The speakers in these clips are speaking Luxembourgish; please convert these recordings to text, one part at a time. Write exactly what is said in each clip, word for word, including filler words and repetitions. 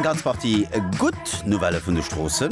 ganz Partie gut Novelle vun de Strossen.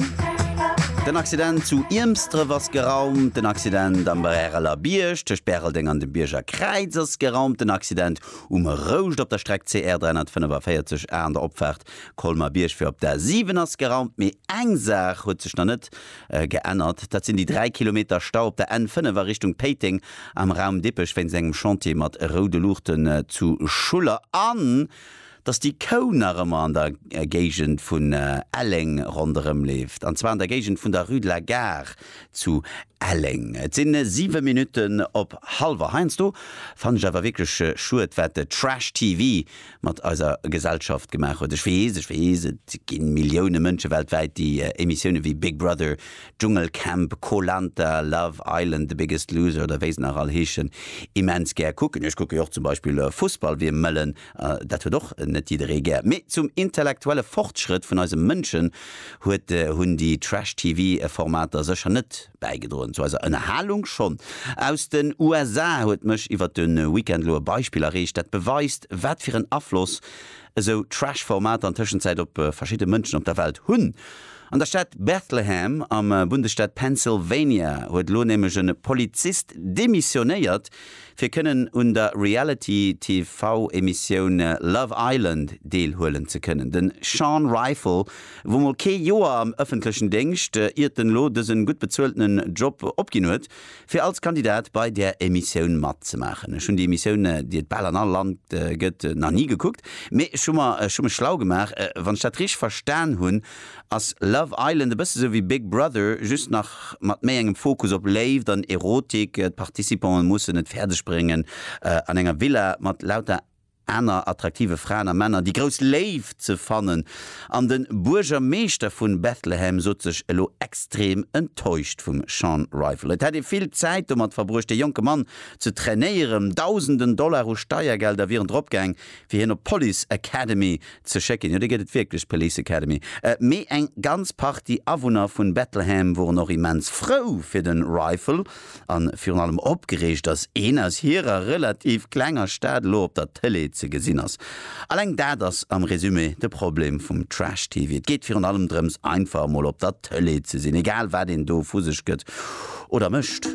Den Accident zu Irmstre was geraumt, den Accident am Barrierer Biersch, de Sperrelding an dem Bierger Kreizers geraumt, den Accident um Roucht op der Strecke C R dreihundertfünfundvierzig an der Opfahrt Kolmar Biersch für op der sieben ass geraumt, mir engsach huet sech noch net äh, geändert. Dat sind die drei Kilometer Stau op der N fünf war Richtung Peting am Raum Dippech, wenn segem Chantier mat Rode Luchten äh, zu Schuller an. Dass die Kaunerem an der Gegend vun äh, Elling ronderem lebt. Und zwar an der Gegend vun der Rue de la Gare zu Elling. Et sind äh, sieben Minuten op halber Heinz du fand ich aber wirklich äh, Schuetwette Trash T V mat eiser Gesellschaft gemacht huet. Ich weiß, ich weiß, es gin Millionen Menschen weltweit die äh, Emissionen wie Big Brother, Dschungelcamp, Koh-Lanta, Love Island, The Biggest Loser oder weiss nach all hechen immens gern gucken. Ich gucke auch zum Beispiel äh, Fußball wie Mellen, äh, dat doch äh, net jeder gern. Mit zum intellektuelle Fortschritt von unserem Menschen huet äh, hun die Trash T V-Formater secher net beigedrohen. So also eine Halung schon. Aus den U S A huet mech iwwer den Weekendloer Beispiel errecht, dat beweist, wat fir een Affluss so Trash-Format an Tschenzeit op äh, verschiedene Mënschen op der Welt hunn. An der Stadt Bethlehem am äh, Bundesstaat Pennsylvania huet lohnnemegen Polizist demissionéiert fir kënnen un der Reality-T V-Emission äh, Love Island deelhoelen ze kënnen. Den Sean Rifle, wo mal ke Joer am öffentlichen Dienst äh, ir den Lo dëssen gut bezuelten Job opgin huet, fir als Kandidat bei der Emission mat ze machen. Schon die Emission, äh, die et Ball an all Land äh, gëtt äh, noch nie geguckt, me schon mal, äh, schon mal schlau gemacht, äh, wann statrich verstan hunn, as Love Island de beste so wie Big Brother just nach mat méi engem Fokus op Lave, dann Erotik, äh, Partizipanten mussssen net Pferde springen äh, an enger Villa mat lauter einer attraktive Frauen an Männer, die groß Lave zu fannen. An den Burgermeister von Bethlehem so sich elo extrem enttäuscht vom Sean Rifle. Et hatte viel Zeit, um hat verbrucht der junge Mann zu trainieren, tausenden Dollar aus Steuergelder während Dropgang für hier Police Academy zu checken. Ja, da geht es wirklich Police Academy. Äh, Me eng ganz Part die Awohner von Bethlehem wurden noch immens froh für den Rifle an für allem abgeregt, dass einer aus hier relativ kleiner Stadt lobt der Tele ze gesinn ass. Alleng da das am Resümé de Problem vum Trash T V. Et geht fir an allem Drms einfach mal op dat Tëlle ze sinn, egal wer den do fusech gëtt oder mëcht.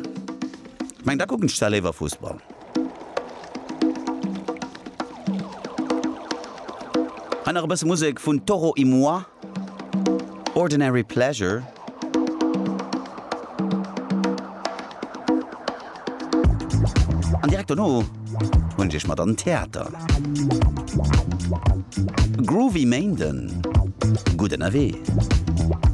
Meng da gucken Stalewer Fußball. Einer besse Musik vun Toro y Moi, Ordinary Pleasure. An direkt no und ich mal an Theater. Groovy Mainden, guten A W.